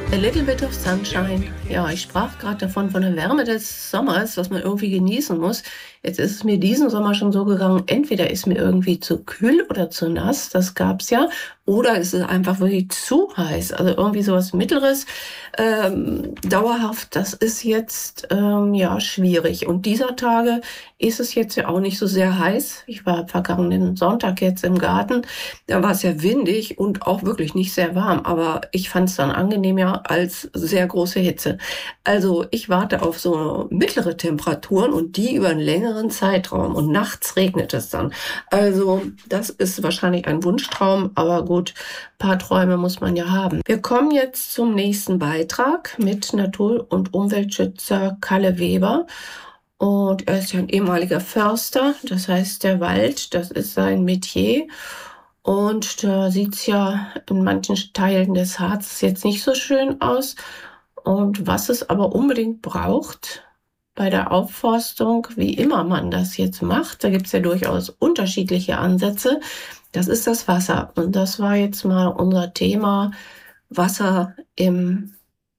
A Little Bit of Sunshine. Ja, ich sprach gerade davon, von der Wärme des Sommers, was man irgendwie genießen muss. Jetzt ist es mir diesen Sommer schon so gegangen, entweder ist mir irgendwie zu kühl oder zu nass, das gab's ja, oder es ist einfach wirklich zu heiß. Also irgendwie sowas Mittleres, dauerhaft, das ist jetzt ja schwierig. Und dieser Tage ist es jetzt ja auch nicht so sehr heiß. Ich war vergangenen Sonntag jetzt im Garten, da war es ja windig und auch wirklich nicht sehr warm, aber ich fand es dann angenehmer als sehr große Hitze. Also ich warte auf so mittlere Temperaturen und die über einen längeren Zeitraum und nachts regnet es dann. Also das ist wahrscheinlich ein Wunschtraum, aber gut, ein paar Träume muss man ja haben. Wir kommen jetzt zum nächsten Beitrag mit Natur- und Umweltschützer Kalle Weber. Und er ist ja ein ehemaliger Förster, das heißt der Wald, das ist sein Metier. Und da sieht's ja in manchen Teilen des Harzes jetzt nicht so schön aus. Und was es aber unbedingt braucht bei der Aufforstung, wie immer man das jetzt macht, da gibt's ja durchaus unterschiedliche Ansätze, das ist das Wasser. Und das war jetzt mal unser Thema, Wasser im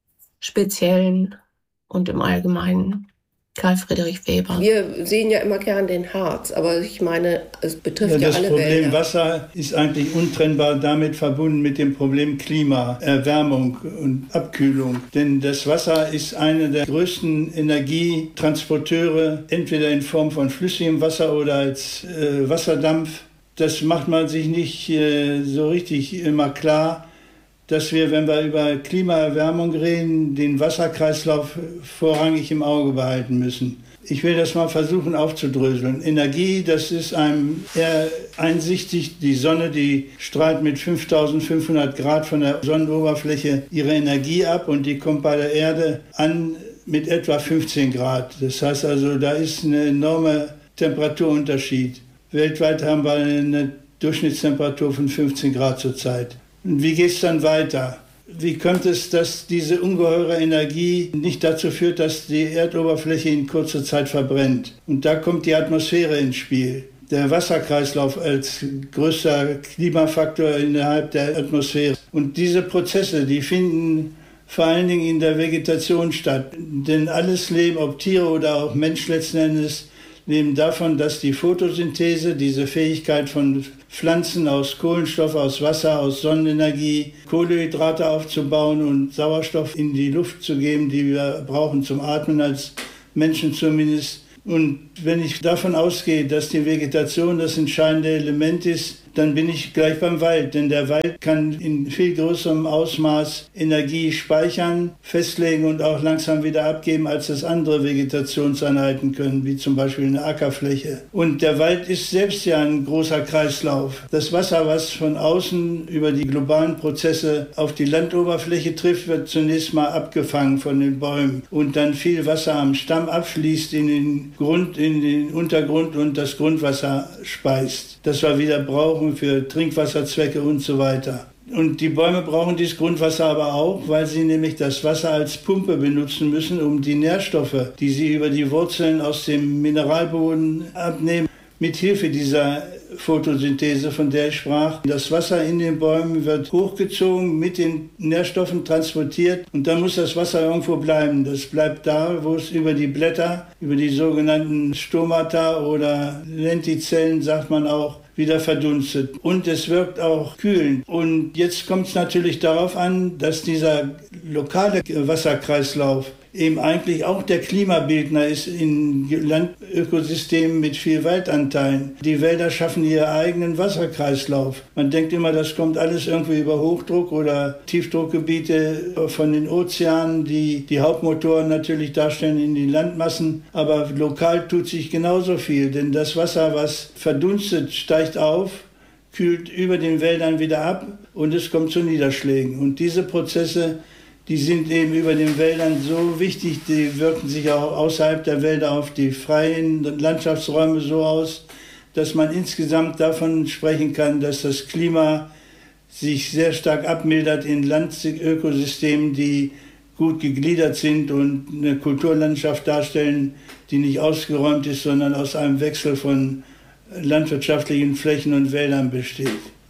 Speziellen und im Allgemeinen. Karl Friedrich Weber. Wir sehen ja immer gern den Harz, aber ich meine, es betrifft ja alle Wälder. Das Problem Wasser ist eigentlich untrennbar damit verbunden mit dem Problem Klima, Erwärmung und Abkühlung. Denn das Wasser ist einer der größten Energietransporteure, entweder in Form von flüssigem Wasser oder als Wasserdampf. Das macht man sich nicht so richtig immer klar, dass wir, wenn wir über Klimaerwärmung reden, den Wasserkreislauf vorrangig im Auge behalten müssen. Ich will das mal versuchen aufzudröseln. Energie, das ist einem eher einsichtig. Die Sonne, die strahlt mit 5500 Grad von der Sonnenoberfläche ihre Energie ab und die kommt bei der Erde an mit etwa 15 Grad. Das heißt also, da ist ein enormer Temperaturunterschied. Weltweit haben wir eine Durchschnittstemperatur von 15 Grad zurzeit. Und wie geht es dann weiter? Wie kommt es, dass diese ungeheure Energie nicht dazu führt, dass die Erdoberfläche in kurzer Zeit verbrennt? Und da kommt die Atmosphäre ins Spiel. Der Wasserkreislauf als größter Klimafaktor innerhalb der Atmosphäre. Und diese Prozesse, die finden vor allen Dingen in der Vegetation statt. Denn alles Leben, ob Tiere oder auch Mensch letzten Endes, leben davon, dass die Photosynthese, diese Fähigkeit von Pflanzen aus Kohlenstoff, aus Wasser, aus Sonnenenergie, Kohlenhydrate aufzubauen und Sauerstoff in die Luft zu geben, die wir brauchen zum Atmen, als Menschen zumindest. Und wenn ich davon ausgehe, dass die Vegetation das entscheidende Element ist, dann bin ich gleich beim Wald. Denn der Wald kann in viel größerem Ausmaß Energie speichern, festlegen und auch langsam wieder abgeben, als das andere Vegetationseinheiten können, wie zum Beispiel eine Ackerfläche. Und der Wald ist selbst ja ein großer Kreislauf. Das Wasser, was von außen über die globalen Prozesse auf die Landoberfläche trifft, wird zunächst mal abgefangen von den Bäumen und dann viel Wasser am Stamm abfließt in den Grund, in den Untergrund und das Grundwasser speist, das wir wieder brauchen für Trinkwasserzwecke und so weiter. Und die Bäume brauchen dieses Grundwasser aber auch, weil sie nämlich das Wasser als Pumpe benutzen müssen, um die Nährstoffe, die sie über die Wurzeln aus dem Mineralboden abnehmen, mit Hilfe dieser Photosynthese, von der ich sprach. Das Wasser in den Bäumen wird hochgezogen, mit den Nährstoffen transportiert und dann muss das Wasser irgendwo bleiben. Das bleibt da, wo es über die Blätter, über die sogenannten Stomata oder Lentizellen, sagt man auch, wieder verdunstet. Und es wirkt auch kühlend. Und jetzt kommt es natürlich darauf an, dass dieser lokale Wasserkreislauf eben eigentlich auch der Klimabildner ist in Landökosystemen mit viel Waldanteilen. Die Wälder schaffen ihren eigenen Wasserkreislauf. Man denkt immer, das kommt alles irgendwie über Hochdruck- oder Tiefdruckgebiete von den Ozeanen, die die Hauptmotoren natürlich darstellen in die Landmassen. Aber lokal tut sich genauso viel, denn das Wasser, was verdunstet, steigt auf, kühlt über den Wäldern wieder ab und es kommt zu Niederschlägen. Und diese Prozesse, die sind eben über den Wäldern so wichtig, die wirken sich auch außerhalb der Wälder auf die freien Landschaftsräume so aus, dass man insgesamt davon sprechen kann, dass das Klima sich sehr stark abmildert in Landökosystemen, die gut gegliedert sind und eine Kulturlandschaft darstellen, die nicht ausgeräumt ist, sondern aus einem Wechsel von landwirtschaftlichen Flächen und Wäldern besteht.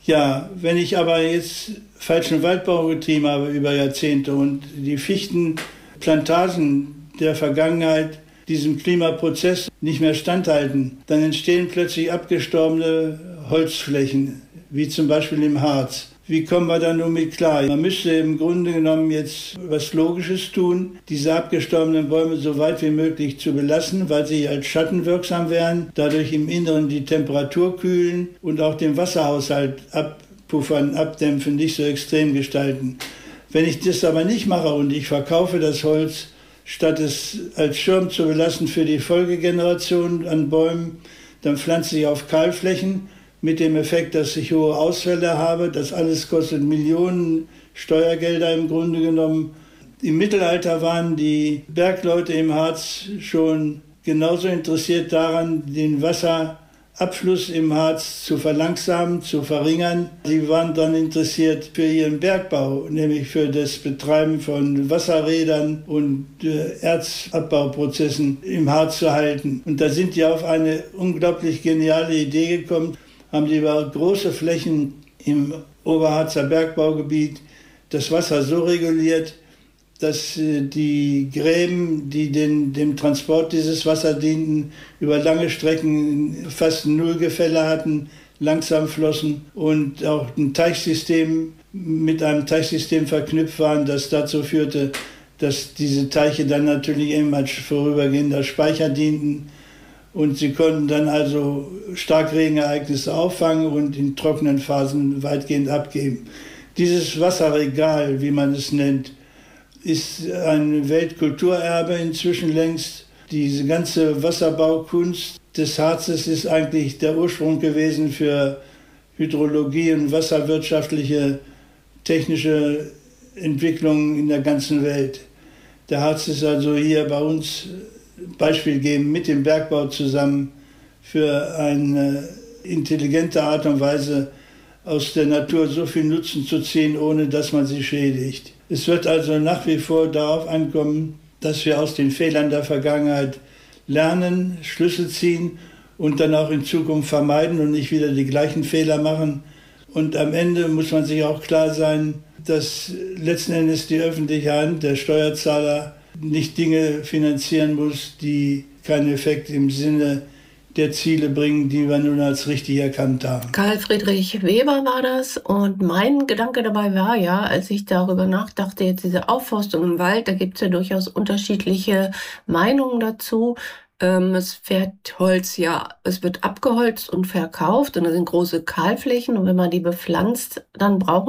Ja, wenn ich aber jetzt falschen Waldbau getrieben habe über Jahrzehnte und die Fichtenplantagen der Vergangenheit diesem Klimaprozess nicht mehr standhalten, dann entstehen plötzlich abgestorbene Holzflächen, wie zum Beispiel im Harz. Wie kommen wir da nun mit klar? Man müsste im Grunde genommen jetzt was Logisches tun, diese abgestorbenen Bäume so weit wie möglich zu belassen, weil sie als Schatten wirksam wären, dadurch im Inneren die Temperatur kühlen und auch den Wasserhaushalt abpuffern, abdämpfen, nicht so extrem gestalten. Wenn ich das aber nicht mache und ich verkaufe das Holz, statt es als Schirm zu belassen für die Folgegeneration an Bäumen, dann pflanze ich auf Kahlflächen, mit dem Effekt, dass ich hohe Ausfälle habe. Das alles kostet Millionen Steuergelder im Grunde genommen. Im Mittelalter waren die Bergleute im Harz schon genauso interessiert daran, den Wasserabfluss im Harz zu verlangsamen, zu verringern. Sie waren dann interessiert für ihren Bergbau, nämlich für das Betreiben von Wasserrädern und Erzabbauprozessen im Harz zu halten. Und da sind die auf eine unglaublich geniale Idee gekommen, haben die über große Flächen im Oberharzer Bergbaugebiet das Wasser so reguliert, dass die Gräben, die dem Transport dieses Wasser dienten, über lange Strecken fast Nullgefälle hatten, langsam flossen und auch ein Teichsystem mit einem Teichsystem verknüpft waren, das dazu führte, dass diese Teiche dann natürlich eben als vorübergehender Speicher dienten. Und sie konnten dann also Starkregenereignisse auffangen und in trockenen Phasen weitgehend abgeben. Dieses Wasserregal, wie man es nennt, ist ein Weltkulturerbe inzwischen längst. Diese ganze Wasserbaukunst des Harzes ist eigentlich der Ursprung gewesen für Hydrologie und wasserwirtschaftliche technische Entwicklungen in der ganzen Welt. Der Harz ist also hier bei uns Beispiel geben mit dem Bergbau zusammen für eine intelligente Art und Weise aus der Natur so viel Nutzen zu ziehen, ohne dass man sie schädigt. Es wird also nach wie vor darauf ankommen, dass wir aus den Fehlern der Vergangenheit lernen, Schlüsse ziehen und dann auch in Zukunft vermeiden und nicht wieder die gleichen Fehler machen. Und am Ende muss man sich auch klar sein, dass letzten Endes die öffentliche Hand, der Steuerzahler, nicht Dinge finanzieren muss, die keinen Effekt im Sinne der Ziele bringen, die wir nun als richtig erkannt haben. Karl Friedrich Weber war das, und mein Gedanke dabei war ja, als ich darüber nachdachte, jetzt diese Aufforstung im Wald, da gibt es ja durchaus unterschiedliche Meinungen dazu. Es wird abgeholzt und verkauft und da sind große Kahlflächen, und wenn man die bepflanzt, dann braucht